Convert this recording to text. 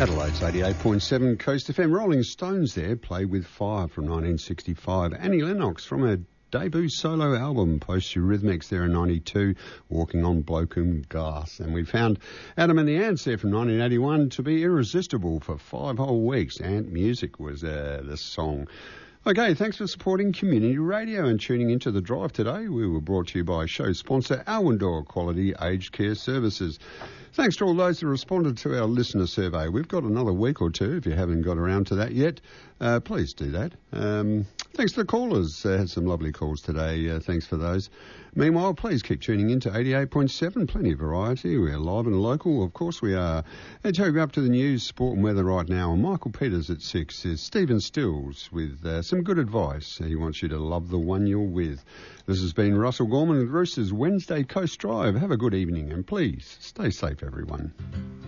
Adelaide's 88.7 Coast FM. Rolling Stones there, Play With Fire from 1965. Annie Lennox from her debut solo album, Post Eurythmics there in 92, Walking on Blokum Glass. And we found Adam and the Ants there from 1981 to be irresistible for 5 whole weeks. Ant Music was the song. Okay, thanks for supporting community radio and tuning into The Drive today. We were brought to you by show sponsor Alwindor Quality Aged Care Services. Thanks to all those who responded to our listener survey. We've got another week or two. If you haven't got around to that yet, please do that. Thanks to the callers. Had some lovely calls today. Thanks for those. Meanwhile, please keep tuning into 88.7. Plenty of variety. We're live and local. Of course we are. And take you up to the news, sport and weather right now. And Michael Peters at 6 is Stephen Stills with some good advice. He wants you to love the one you're with. This has been Russell Gorman with Roosters Wednesday Coast Drive. Have a good evening and please stay safe, everyone.